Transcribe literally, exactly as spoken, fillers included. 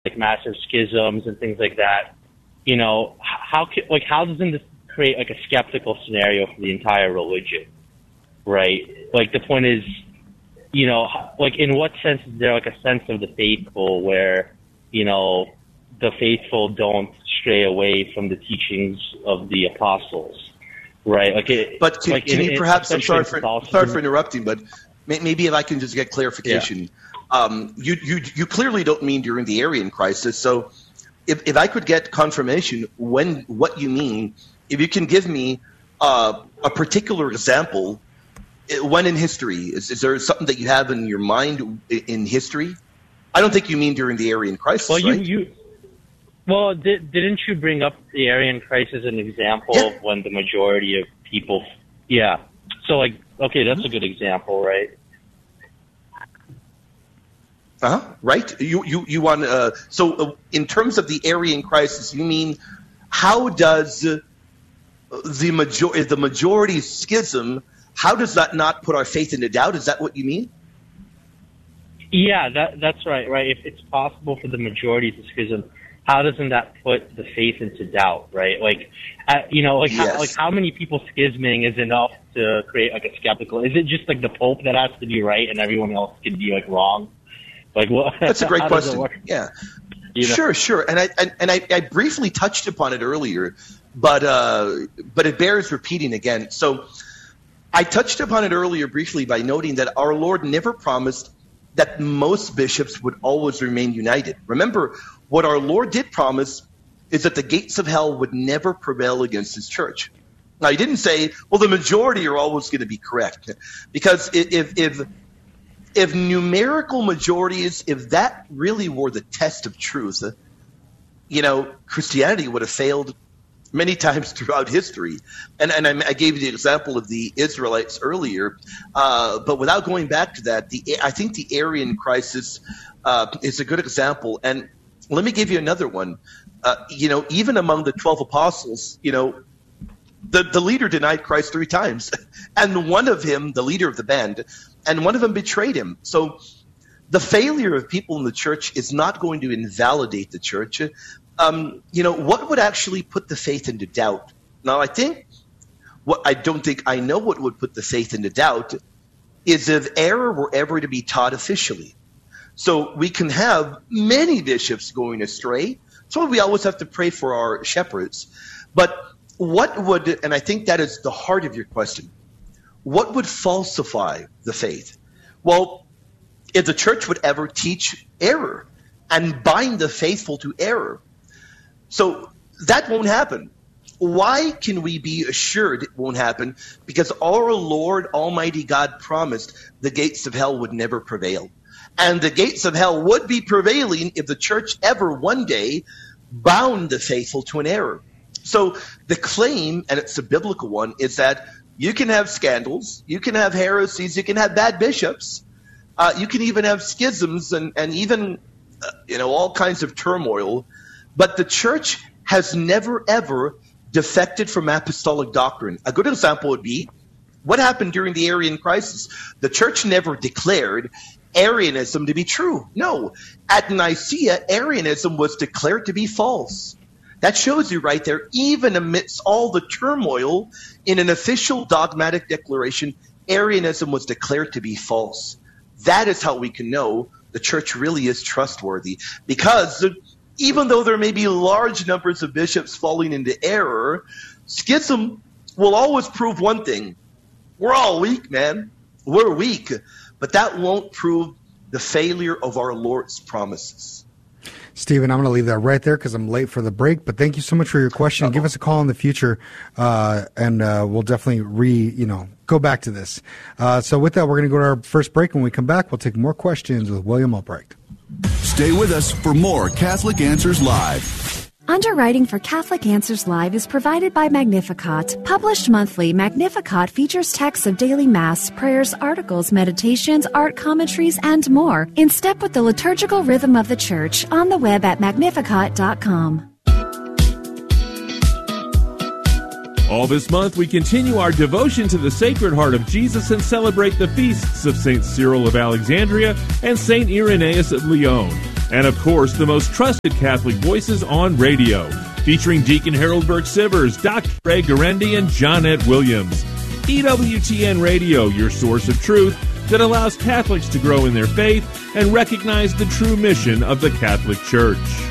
like massive schisms and things like that, you know, how can, like how doesn't this create like a skeptical scenario for the entire religion, right? Like the point is, you know, like in what sense is there like a sense of the faithful where, you know, the faithful don't stray away from the teachings of the apostles, right? Like, it, but can, like can in, you perhaps? I'm sorry for Catholicism, sorry for interrupting, but maybe if I can just get clarification. Yeah. Um, you, you you clearly don't mean during the Arian crisis. So if, if I could get confirmation when what you mean, if you can give me uh, a particular example, when in history, is, is there something that you have in your mind in history? I don't think you mean during the Arian crisis, well, you, right? You, well, did, didn't you bring up the Arian crisis as an example yeah. of when the majority of people, yeah. So like, okay, that's a good example, right? Uh-huh. Right. You you you want uh, so uh, in terms of the Arian crisis, you mean how does uh, the major the majority schism? How does that not put our faith into doubt? Is that what you mean? Yeah, that that's right. Right. If it's possible for the majority to schism, how doesn't that put the faith into doubt? Right. Like, uh, you know, like yes. how, like how many people schisming is enough to create like a skeptical? Is it just like the Pope that has to be right and everyone else can be like wrong? Like, what? That's a great question. Yeah, you know? Sure, sure. And I and, and I, I briefly touched upon it earlier, but uh, but it bears repeating again. So I touched upon it earlier briefly by noting that our Lord never promised that most bishops would always remain united. Remember, what our Lord did promise is that the gates of hell would never prevail against his church. Now, he didn't say, well, the majority are always going to be correct, because if if If numerical majorities, if that really were the test of truth, you know, Christianity would have failed many times throughout history. And, and I, I gave you the example of the Israelites earlier, uh, but without going back to that, the I think the Arian crisis uh, is a good example. And let me give you another one. Uh, you know, even among the twelve apostles, you know, the, the leader denied Christ three times. And one of him, the leader of the band, and one of them betrayed him. So the failure of people in the church is not going to invalidate the church. Um, you know, what would actually put the faith into doubt? Now, I think what I don't think I know what would put the faith into doubt is if error were ever to be taught officially. So we can have many bishops going astray. So we always have to pray for our shepherds. But what would, and I think that is the heart of your question, what would falsify the faith? Well, if the church would ever teach error and bind the faithful to error. So that won't happen. Why can we be assured it won't happen? Because our Lord Almighty God promised the gates of hell would never prevail. And the gates of hell would be prevailing if the church ever one day bound the faithful to an error. So the claim, and it's a biblical one, is that you can have scandals, you can have heresies, you can have bad bishops, uh, you can even have schisms and, and even uh, you know all kinds of turmoil, but the church has never ever defected from apostolic doctrine. A good example would be what happened during the Arian crisis. The church never declared Arianism to be true. No, at Nicaea, Arianism was declared to be false. That shows you right there, even amidst all the turmoil, in an official dogmatic declaration, Arianism was declared to be false. That is how we can know the church really is trustworthy. Because even though there may be large numbers of bishops falling into error, schism will always prove one thing. We're all weak, man. We're weak. But that won't prove the failure of our Lord's promises. Stephen, I'm going to leave that right there because I'm late for the break. But thank you so much for your question. Uh-oh. Give us a call in the future, uh, and uh, we'll definitely re, you know, go back to this. Uh, so with that, we're going to go to our first break. When we come back, we'll take more questions with William Albrecht. Stay with us for more Catholic Answers Live. Underwriting for Catholic Answers Live is provided by Magnificat. Published monthly, Magnificat features texts of daily Mass, prayers, articles, meditations, art commentaries, and more, in step with the liturgical rhythm of the Church, on the web at magnificat dot com. All this month, we continue our devotion to the Sacred Heart of Jesus and celebrate the feasts of Saint Cyril of Alexandria and Saint Irenaeus of Lyon. And of course, the most trusted Catholic voices on radio, featuring Deacon Harold Burke-Sivers, Doctor Ray Guarendi, and Johnette Williams. E W T N Radio, your source of truth that allows Catholics to grow in their faith and recognize the true mission of the Catholic Church.